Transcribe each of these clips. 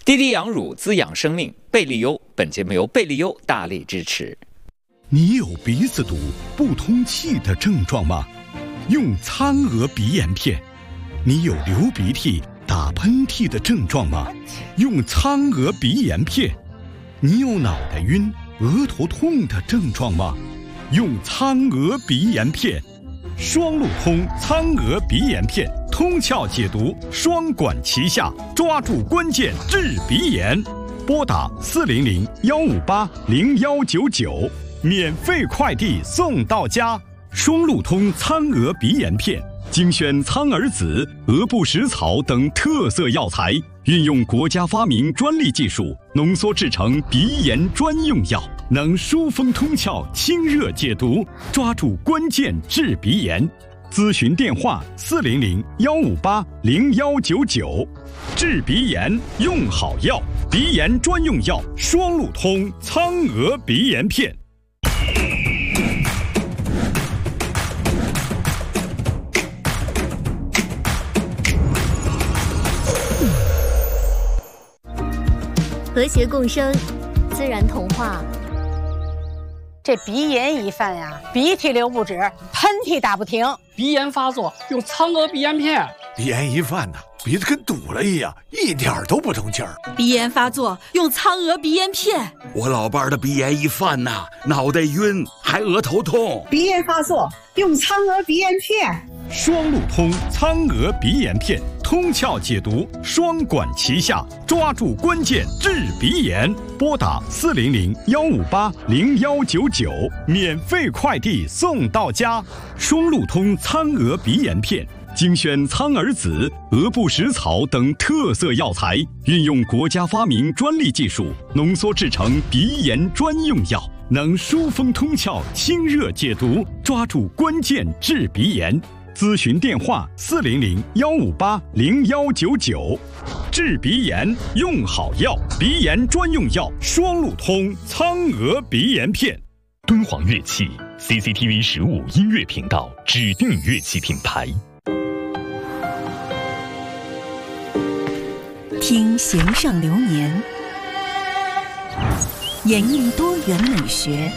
滴滴养乳滋养生命，贝利优。本节目由贝利优大力支持。 你有鼻子堵、不通气的症状吗？用苍娥鼻炎片。你有流鼻涕、打喷嚏的症状吗？用苍娥鼻炎片。你有脑袋晕、额头痛的症状吗？用苍娥鼻炎片。双路通苍娥鼻炎片，通窍解毒，双管齐下，抓住关键治鼻炎。拨打400-158-0199，免费快递送到家。双路通苍娥鼻炎片，精选苍耳子、鹅不食草等特色药材，运用国家发明专利技术，浓缩制成鼻炎专用药，能疏风通窍、清热解毒，抓住关键治鼻炎。咨询电话400-158-0199。治鼻炎用好药，鼻炎专用药双路通苍娥鼻炎片。 和谐共生，自然童话。 这鼻炎一犯呀，鼻涕流不止，喷嚏打不停。 鼻炎发作用苍娥鼻炎片。 鼻炎一犯呢，鼻子跟堵了一样，一点都不通气儿。 鼻炎发作用苍娥鼻炎片。 我老伴儿的鼻炎一犯呐，脑袋晕，还额头痛。 鼻炎发作用苍娥鼻炎片。 双路通苍娥鼻炎片，通窍解毒，双管齐下，抓住关键治鼻炎。拨打400-158-0199，免费快递送到家。双路通苍娥鼻炎片，精选苍耳子、鹅不食草等特色药材，运用国家发明专利技术，浓缩制成鼻炎专用药，能疏风通窍、清热解毒，抓住关键治鼻炎。咨询电话400-158-0199。治鼻炎用好药，鼻炎专用药双路通苍娥鼻炎片。 敦煌乐器 CCTV 15音乐频道指定乐器品牌。 听弦上流年，演绎多元美学，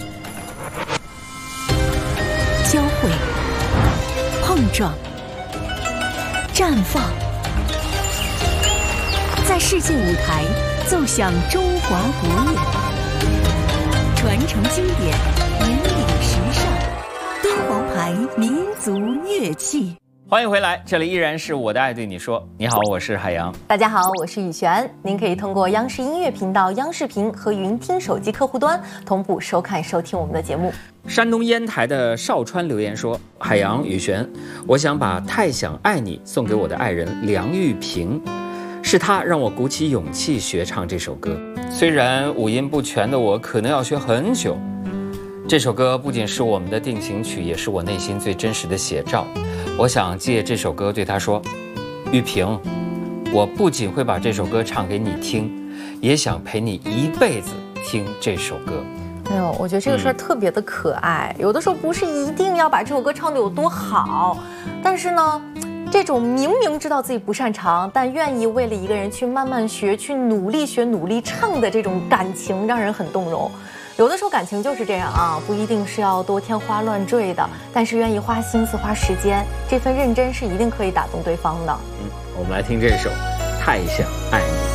交汇、碰撞、绽放，在世界舞台奏响中华国乐，传承经典，引领时尚，敦煌牌民族乐器。 欢迎回来，这里依然是我的爱对你说。你好，我是海洋。 大家好，我是雨璇。您可以通过央视音乐频道、央视频和云听手机客户端同步收看收听我们的节目。 山东烟台的邵川留言说：海洋、雨璇，我想把《太想爱你》送给我的爱人梁玉萍，是他让我鼓起勇气学唱这首歌。虽然五音不全的我可能要学很久，这首歌不仅是我们的定情曲，也是我内心最真实的写照。我想借这首歌对他说：玉萍，我不仅会把这首歌唱给你听，也想陪你一辈子听这首歌。 没有，我觉得这个事儿特别的可爱。有的时候不是一定要把这首歌唱得有多好，但是呢，这种明明知道自己不擅长，但愿意为了一个人去慢慢学，去努力学、努力唱的这种感情，让人很动容。有的时候感情就是这样啊，不一定是要多天花乱坠的，但是愿意花心思、花时间，这份认真是一定可以打动对方的。 我们来听这首《太想爱你》。